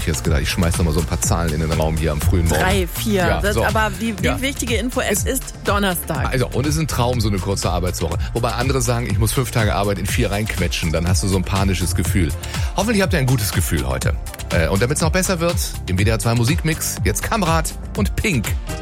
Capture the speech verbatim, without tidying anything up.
ich jetzt gedacht. Ich schmeiß noch mal so ein paar Zahlen in den Raum hier am frühen Morgen. Drei, vier. Ja, das, so. Aber die, die Ja. wichtige Info, es ist Donnerstag. Also, und es ist ein Traum, so eine kurze Arbeitswoche. Wobei andere sagen, ich muss fünf Tage Arbeit in vier reinquetschen. Dann hast du so ein panisches Gefühl. Hoffentlich habt ihr ein gutes Gefühl heute. Und damit es noch besser wird, im W D R zwei Musikmix, jetzt Kamrat und Pink.